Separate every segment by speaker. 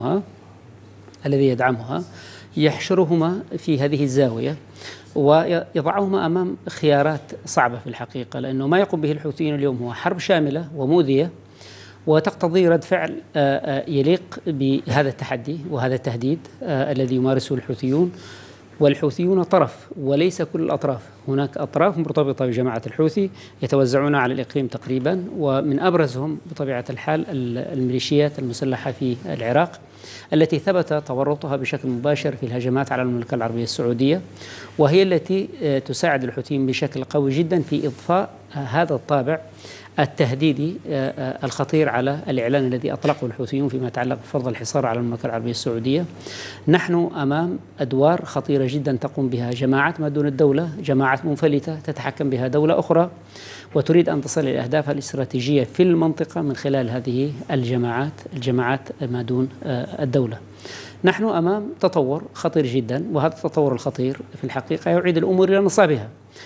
Speaker 1: الذي يدعمها يحشرهما في هذه الزاوية ويضعهما أمام خيارات صعبة في الحقيقة، لأنه ما يقوم به الحوثيين اليوم هو حرب شاملة ومؤذية وتقتضي رد فعل يليق بهذا التحدي وهذا التهديد الذي يمارسه الحوثيون. والحوثيون طرف وليس كل الأطراف، هناك أطراف مرتبطة بجماعة الحوثي يتوزعون على الإقليم تقريبا، ومن أبرزهم بطبيعة الحال الميليشيات المسلحة في العراق التي ثبت تورطها بشكل مباشر في الهجمات على المملكة العربية السعودية، وهي التي تساعد الحوثيين بشكل قوي جدا في إضفاء هذا الطابع التهديدي الخطير على الإعلان الذي أطلقه الحوثيون فيما يتعلق بفرض الحصار على المملكة العربية السعودية. نحن أمام أدوار خطيرة جدا تقوم بها جماعات ما دون الدولة، جماعات منفلتة تتحكم بها دولة أخرى وتريد أن تصل إلى أهدافها الاستراتيجية في المنطقة من خلال هذه الجماعات ما دون الدولة. نحن أمام تطور خطير جدا، وهذا التطور الخطير في الحقيقة يعيد الأمور إلى نصابها.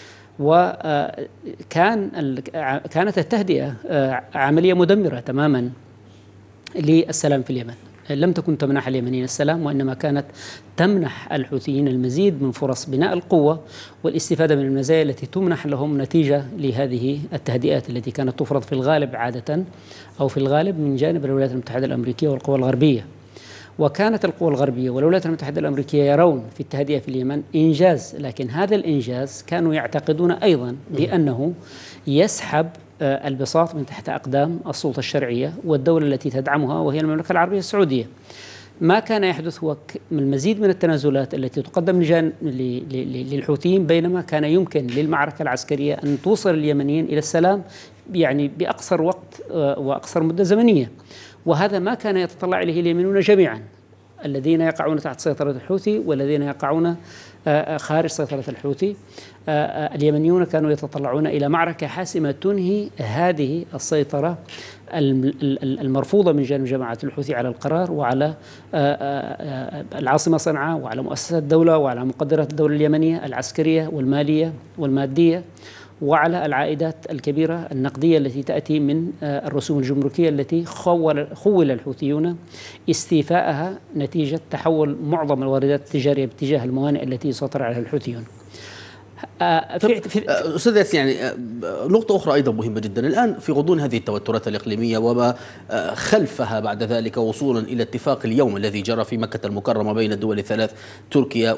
Speaker 1: كانت التهدئة عملية مدمرة تماما للسلام في اليمن، لم تكن تمنح اليمنيين السلام، وإنما كانت تمنح الحوثيين المزيد من فرص بناء القوة والاستفادة من المزايا التي تمنح لهم نتيجة لهذه التهدئات التي كانت تفرض في الغالب عادة أو في الغالب من جانب الولايات المتحدة الأمريكية والقوى الغربية. وكانت القوى الغربية والولايات المتحدة الأمريكية يرون في التهدئة في اليمن إنجاز، لكن هذا الإنجاز كانوا يعتقدون أيضا بأنه يسحب البساط من تحت أقدام السلطة الشرعية والدولة التي تدعمها وهي المملكة العربية السعودية. ما كان يحدث هو المزيد من التنازلات التي تقدم للحوثيين، بينما كان يمكن للمعركة العسكرية أن توصل اليمنيين إلى السلام يعني بأقصر وقت وأقصر مدة زمنية، وهذا ما كان يتطلع إليه اليمنيون جميعا، الذين يقعون تحت سيطرة الحوثي والذين يقعون خارج سيطرة الحوثي. اليمنيون كانوا يتطلعون إلى معركة حاسمة تنهي هذه السيطرة المرفوضة من جانب جماعة الحوثي على القرار وعلى العاصمة صنعاء وعلى مؤسسات الدولة وعلى مقدرات الدولة اليمنية العسكرية والمالية والمادية وعلى العائدات الكبيرة النقدية التي تأتي من الرسوم الجمركية التي خول الحوثيون استيفاءها نتيجة تحول معظم الواردات التجارية باتجاه الموانئ التي يسيطر عليها الحوثيون.
Speaker 2: أستاذ ياسين، يعني نقطة أخرى أيضا مهمة جدا الآن في غضون هذه التوترات الإقليمية وما خلفها بعد ذلك وصولا إلى اتفاق اليوم الذي جرى في مكة المكرمة بين الدول الثلاث تركيا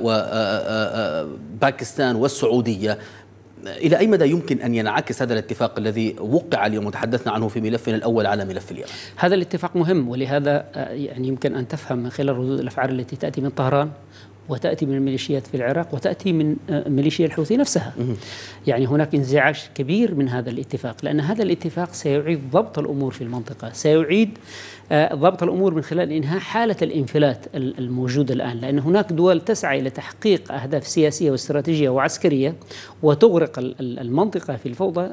Speaker 2: وباكستان والسعودية، إلى أي مدى يمكن أن ينعكس هذا الاتفاق الذي وقع اليوم وتحدثنا عنه في ملفنا الأول على ملف اليمن؟
Speaker 1: هذا الاتفاق مهم، ولهذا يعني يمكن أن تفهم من خلال ردود الأفعال التي تأتي من طهران وتأتي من الميليشيات في العراق وتأتي من ميليشيا الحوثي نفسها. يعني هناك انزعاج كبير من هذا الاتفاق، لأن هذا الاتفاق سيعيد ضبط الأمور في المنطقة، سيعيد ضبط الأمور من خلال إنهاء حالة الانفلات الموجودة الآن، لأن هناك دول تسعى إلى تحقيق أهداف سياسية واستراتيجية وعسكرية وتغرق المنطقة في الفوضى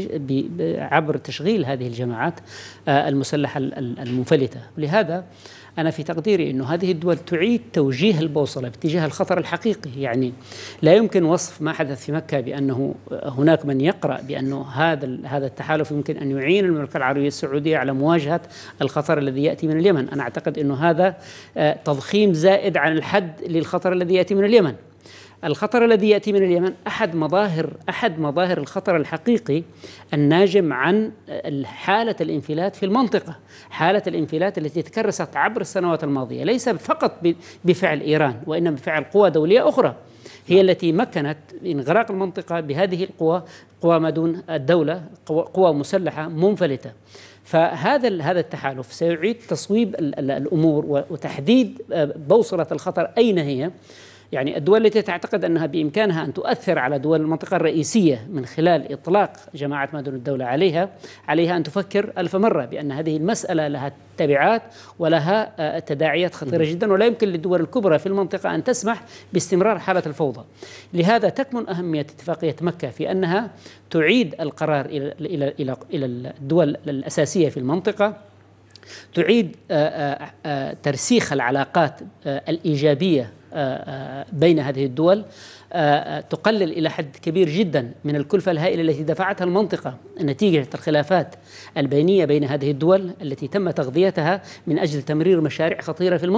Speaker 1: عبر تشغيل هذه الجماعات المسلحة المنفلتة. ولهذا أنا في تقديري أن هذه الدول تعيد توجيه البوصلة باتجاه الخطر الحقيقي. يعني لا يمكن وصف ما حدث في مكة بأنه هناك من يقرأ بأنه هذا التحالف يمكن أن يعين المملكة العربية السعودية على مواجهة الخطر الذي يأتي من اليمن. أنا أعتقد أنه هذا تضخيم زائد عن الحد للخطر الذي يأتي من اليمن. الخطر الذي يأتي من اليمن أحد مظاهر الخطر الحقيقي الناجم عن حالة الانفلات في المنطقة، حالة الانفلات التي تكرست عبر السنوات الماضية، ليس فقط بفعل إيران وإنما بفعل قوى دولية أخرى هي التي مكنت انغراق المنطقة بهذه القوى، قوى ما دون الدولة، قوى مسلحة منفلتة. فهذا التحالف سيعيد تصويب الأمور وتحديد بوصلة الخطر أين هي. يعني الدول التي تعتقد أنها بإمكانها أن تؤثر على دول المنطقة الرئيسية من خلال إطلاق جماعة ما دون الدولة عليها أن تفكر ألف مرة بأن هذه المسألة لها تبعات ولها تداعيات خطيرة جدا، ولا يمكن للدول الكبرى في المنطقة أن تسمح باستمرار حالة الفوضى. لهذا تكمن أهمية اتفاقية مكة في أنها تعيد القرار إلى الدول الأساسية في المنطقة، تعيد ترسيخ العلاقات الإيجابية بين هذه الدول، تقلل إلى حد كبير جدا من الكلفة الهائلة التي دفعتها المنطقة نتيجة الخلافات البينية بين هذه الدول التي تم تغذيتها من أجل تمرير مشاريع خطيرة في المنطقة.